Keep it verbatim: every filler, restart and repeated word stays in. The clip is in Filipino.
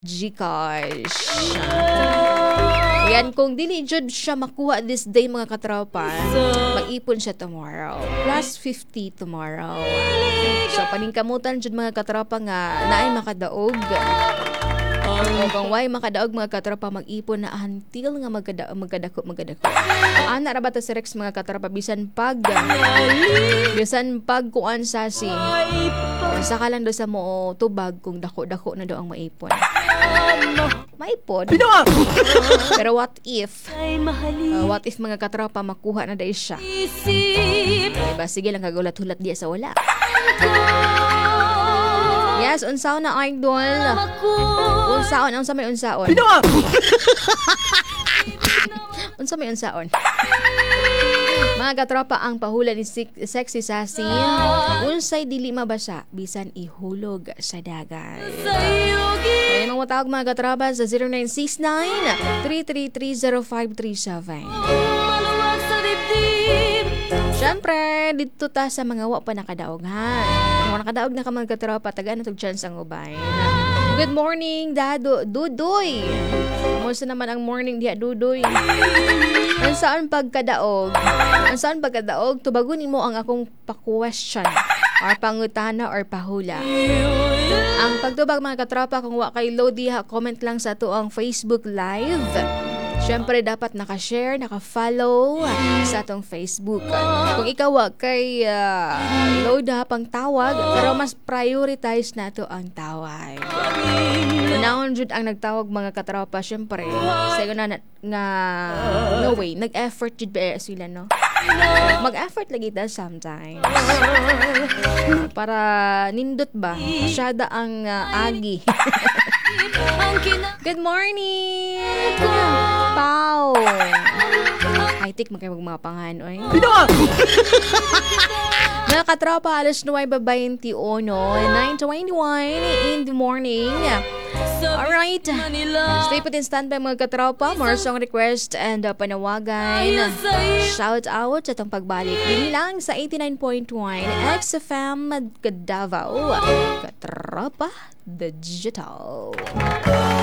Gcash. Yan, kung dili jud siya makuha this day mga katropa, mag-ipon siya tomorrow. Plus fifty tomorrow. So, paningkamutan jud mga katropa nga naay makadaog. O kung way makadaog mga katropa, mag-ipon na until nga magkada magkadako magkadako. Ana ra ba ta si Rex mga katropa, bisan pag bisan pag kuan sa si. Saka lang do sa mo tubag kung dako-dako na daw ang maipon. Maipon. Pero what if? Uh, what if mga katropa makuha na dai siya? Diba, sige lang kagulat-hulat diya sa wala. Yes, unsaon na idol. Unsaon, unsa may unsaon. Unsa may unsaon. Mga katropa, ang pahula ni Sexy Sassy, unsay dili mabasa bisan ihulog sa dagat. Kaya mga matawag mga katropa sa zero nine six nine, three three three, zero five three seven. Siyempre, dito ta sa mga wa pa nakadaog ha. Kung nakadaog na ka mga katropa, tagaan na tog chance ang ubay. Good morning, Dado, Dudoy. Kamusta naman ang morning diha, Dudoy? Ang saan pagkadaog? Ang saan pagkadaog? Tubagunin mo ang akong pa-question or pangutana or pahula. Ang pagtubag mga katropa, kung wa kay load diha, comment lang sa to ang Facebook Live. Siyempre, dapat naka-share, naka-follow sa atong Facebook. Kung ikaw wag kay uh, load ha pang tawag, pero mas prioritize na to ang tawag. Naon jud ang nagtawag mga katropa, siyempre, sa na, na nga, no way, nag-effort jud ba sila, no? Mag-effort lagi ta sometimes. Para nindot ba? Masyada ang uh, agi. Good morning! Pau! High-tech magkaibag mga panganoy. Mga katropa, alas nuway twenty-one, nine twenty-one in the morning. Alright. Stay put in standby mga katropa. More song request and uh, panawagan. Shout out sa itong pagbalik. Dini lang sa eighty-nine point one X F M Davao. Katropa Digital.